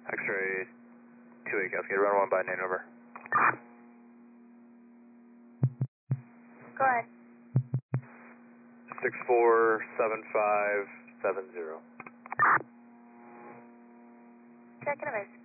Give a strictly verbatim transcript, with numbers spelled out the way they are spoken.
X-ray two eight Cascade, run one by nine over. Go ahead. six four seven five seven zero. Check and advise.